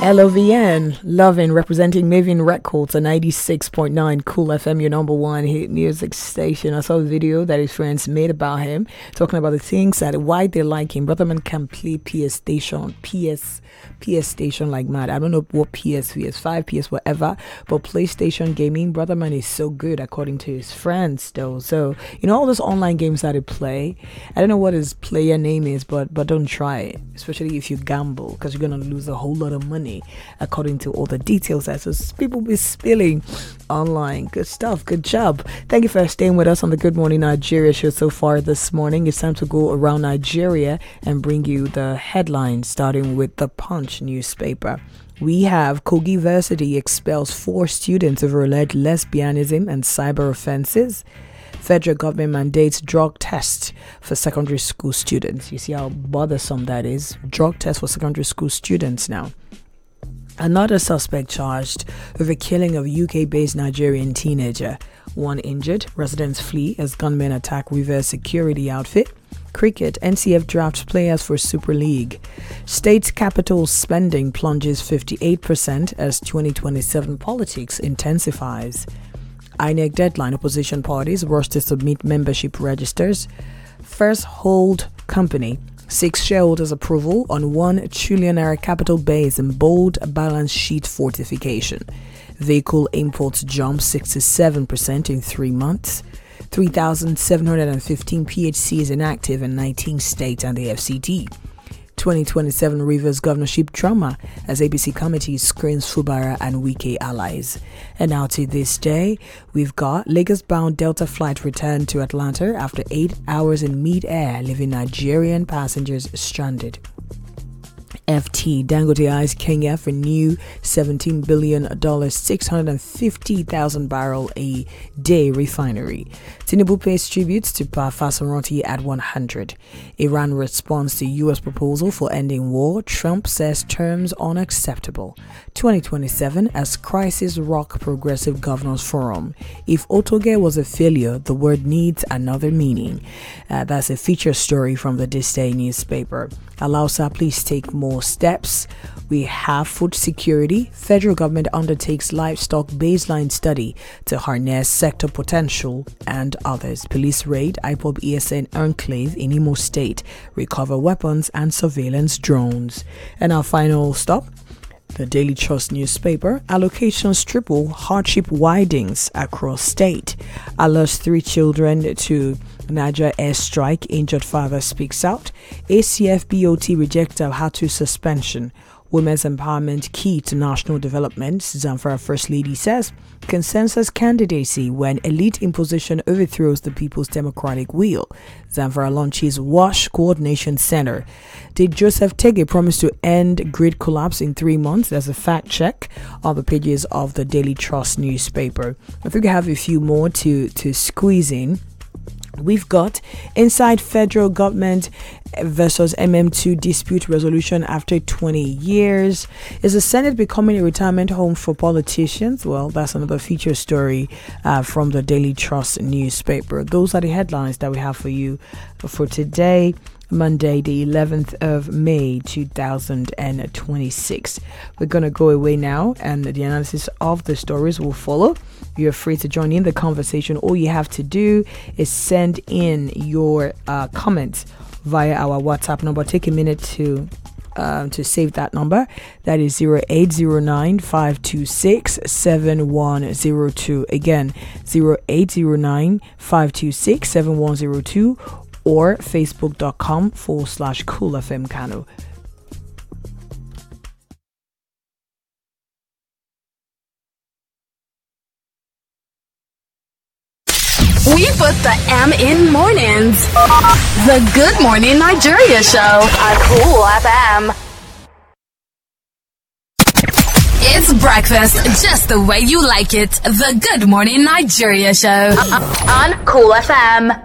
LOVN, Lovin, representing Maven Records on 96.9 Cool FM, your number one hit music station. I saw a video that his friends made about him, talking about the things that why they like him. Brotherman can play PS Station like mad. I don't know what PS5, PS whatever, but PlayStation gaming, Brotherman is so good according to his friends though. So, all those online games that he play, I don't know what his player name is, but don't try it, especially if you gamble, because you're going to lose a whole lot of money according to all the details that people be spilling online. Good stuff. Good job. Thank you for staying with us on the Good Morning Nigeria show so far this morning. It's time to go around Nigeria and bring you the headlines, starting with the Punch newspaper. We have Kogi University expels 4 students over alleged lesbianism and cyber offenses. Federal government mandates drug test for secondary school students. You see how bothersome that is? Drug test for secondary school students now. Another suspect charged with the killing of UK-based Nigerian teenager. 1 injured. Residents flee as gunmen attack Rivers security outfit. Cricket, NCF drafts players for Super League. State capital spending plunges 58% as 2027 politics intensifies. INEC deadline, opposition parties rush to submit membership registers. First Hold Company seeks shareholders' approval on 1 trillion naira capital base and bold balance sheet fortification. Vehicle imports jump 67% in 3 months. 3,715 PHCs inactive in 19 states and the FCT. 2027 Rivers governorship drama as ABC committee screens Fubara and Wike allies. And now to this day, we've got Lagos-bound Delta flight returned to Atlanta after 8 hours in mid-air, leaving Nigerian passengers stranded. FT Dangote eyes Kenya for new $17 billion, 650,000 barrel a day refinery. Tinubu pays tributes to Pa Fasoranti at 100. Iran responds to U.S. proposal for ending war. Trump says terms unacceptable. 2027 as Crisis Rock Progressive Governors Forum. If Otoge was a failure, the word needs another meaning. That's a feature story from the This Day newspaper. Alausa, please take more steps. We have food security. Federal government undertakes livestock baseline study to harness sector potential and others. Police raid IPOB ESN enclave in Imo State. Recover weapons and surveillance drones. And our final stop, the Daily Trust newspaper. Allocations triple, hardship widens across state. I lost 3 children to Niger airstrike, injured father speaks out. ACF BOT rejects Alhatu suspension. Women's empowerment key to national development, Zamfara First Lady says. Consensus candidacy when elite imposition overthrows the people's democratic will. Zamfara launches WASH Coordination Center. Did Joseph Tege promise to end grid collapse in 3 months? There's a fact check on the pages of the Daily Trust newspaper. I think I have a few more to squeeze in. We've got inside federal government versus MM2 dispute resolution after 20 years. Is the Senate becoming a retirement home for politicians? Well, that's another feature story from the Daily Trust newspaper. Those are the headlines that we have for you for today, Monday, the 11th of May, 2026. We're going to go away now, and the analysis of the stories will follow. You're free to join in the conversation. All you have to do is send in your comments via our WhatsApp number. Take a minute to save that number. That is 0809-526-7102. Again, 0809-526-7102. or facebook.com/Cool FM Kano. We put the M in mornings. The Good Morning Nigeria Show on Cool FM. It's breakfast just the way you like it. The Good Morning Nigeria Show on Cool FM.